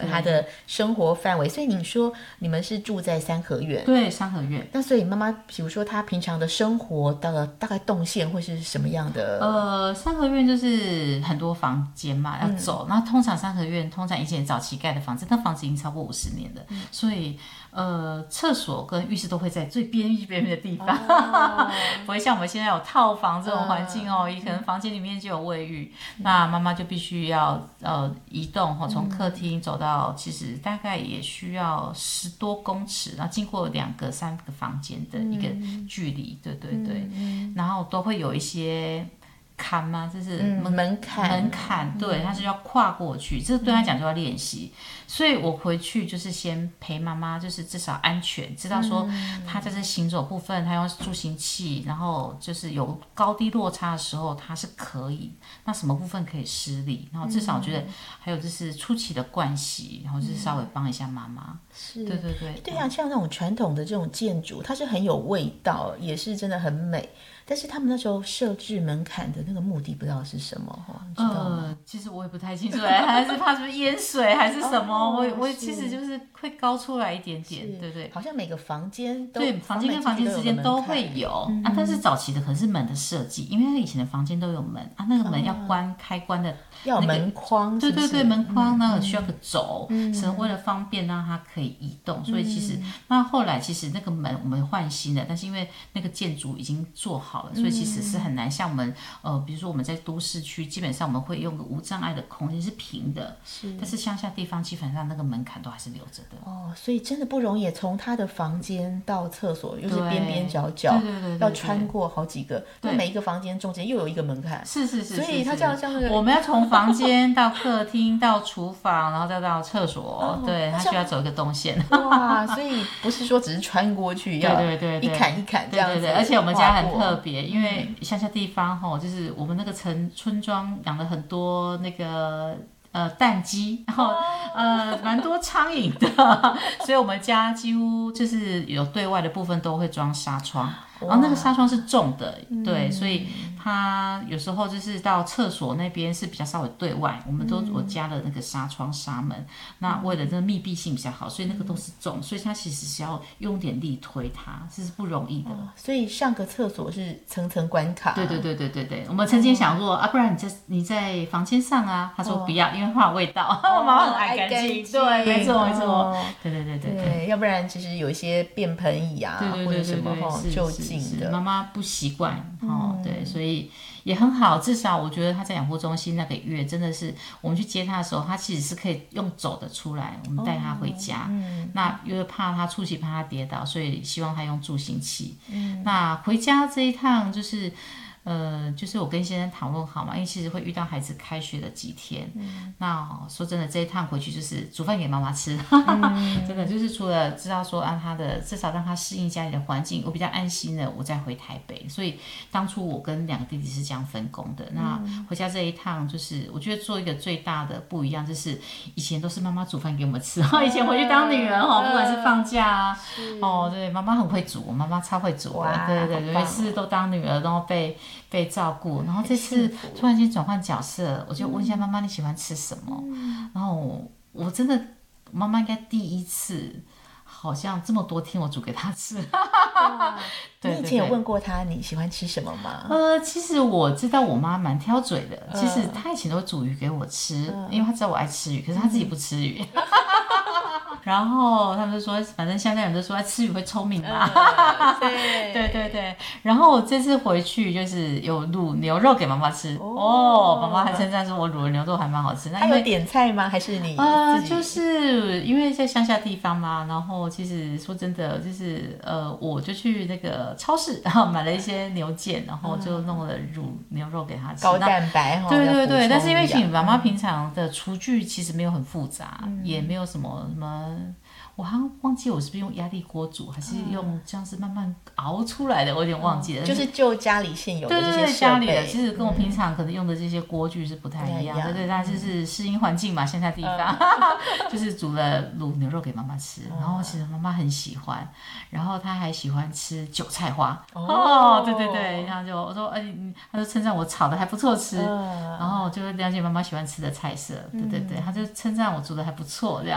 他的生活范围。所以你说你们是住在三合院， 对，三合院。 那所以妈妈比如说她平常的生活的大概动线会是什么样的？ 三合院就是很多房间嘛，要走。那通常三合院，通常以前早期盖的房子，那房子已经超过50年了，所以厕所跟浴室都会在最边的地方，不会像我们现在有套房这种环境哦，也可能房间里面就有卫浴，那妈妈就必须要移动从客厅走到，其实大概也需要10多公尺，然后经过2个3个房间的一个距离，对对对，然后都会有一些坎吗？就是门槛， 对，他是要跨过去，这对他讲就要练习。所以我回去就是先陪妈妈，就是至少安全，知道说他在这行走部分，他用助行器，然后就是有高低落差的时候，他是可以。那什么部分可以施力？然后至少我觉得还有就是初期的盥洗，然后就是稍微帮一下妈妈。 是， 对对对， 对啊，像那种传统的这种建筑，它是很有味道，也是真的很美。但是他们那时候设置门槛的那个目的不知道是什么，你知道吗？ 其实我也不太清楚，还是怕是不是淹水还是什么？我其实就是会高出来一点点，对对。 好像每个房间都对，房间跟房间之间都会有啊，但是早期的可能是门的设计，因为以前的房间都有门啊，那个门要开关的要门框， 对对对，门框那个需要个轴，是为了方便让它可以移动，所以其实那后来其实那个门我们换新了，但是因为那个建筑已经做好了，所以其实是很难像我们比如说我们在都市区，基本上我们会用个无障碍的空间是平的，但是乡下地方基本上那个门槛都还是留着的。 所以真的不容易，从他的房间到厕所又是边边角角， 对， 要穿过好几个，那每一个房间中间又有一个门槛， 是， 所以他这样像那个我们要从房间到客厅到厨房，然后再到厕所，对，他需要走一个动线。 哇，所以不是说只是穿过去，要对一坎一坎这样子。 对，而且我们家很特别，因为乡下地方就是我们那个村庄养了很多那个蛋鸡，然后蛮多苍蝇的，所以我们家几乎就是有对外的部分都会装纱窗，然后那个纱窗是重的，对，所以它有时候就是到厕所那边是比较稍微对外，我加了那个纱窗纱门，那为了这个密闭性比较好，所以那个都是重，所以它其实是要用点力推它，这是不容易的。 所以上个厕所是层层关卡。 对，我们曾经想过不然你在房间上啊，他说不要，因为怕有味道，妈妈很爱干净，对，没错，对， 要不然其实有一些便盆椅啊，或者什么就近的， 妈妈不习惯对，所以也很好，至少我觉得他在养护中心那个月真的是，我们去接他的时候，他其实是可以用走的出来，我们带他回家，那因为怕他初期怕他跌倒，所以希望他用助行器，那回家这一趟就是我跟先生讨论好嘛，因为其实会遇到孩子开学的几天，那说真的这一趟回去就是煮饭给妈妈吃，真的就是除了知道说他的至少让他适应家里的环境，我比较安心的我再回台北，所以当初我跟2个弟弟是这样分工的。那回家这一趟就是我觉得做一个最大的不一样，就是以前都是妈妈煮饭给我们吃，以前回去当女儿不管是放假啊，对，妈妈很会煮，妈妈超会煮的，对，每次都当女儿，然后被照顾，然后这次突然间转换角色，我就问一下妈妈你喜欢吃什么，然后我真的妈妈应该第一次好像这么多天我煮给她吃。 你以前有问过她你喜欢吃什么吗？ 其实我知道我妈蛮挑嘴的，其实她以前都会煮鱼给我吃，因为她知道我爱吃鱼，可是她自己不吃鱼。然后他们就说，反正乡下人都说吃鱼会聪明嘛，对。然后我这次回去就是有卤牛肉给妈妈吃，妈妈还称赞说我卤的牛肉还蛮好吃。 那有点菜吗？还是你自己？ 就是因为在乡下地方嘛，然后其实说真的，就是我就去那个超市，然后买了一些牛腱，然后就弄了卤牛肉给他吃， 高蛋白对。但是因为妈妈平常的厨具其实没有很复杂，也没有什么。我好像忘记我是不是用压力锅煮，还是用这样子慢慢熬出来的，我有点忘记了。 就是就家里现有的这些设备， 对，家里的其实跟我平常可能用的这些锅具是不太一样，对，但就是适应环境嘛，乡下地方，就是煮了卤牛肉给妈妈吃，然后其实妈妈很喜欢，然后她还喜欢吃韭菜花，对，然后我说，她就称赞我炒的还不错吃，然后就了解妈妈喜欢吃的菜色，对，她就称赞我煮的还不错这样。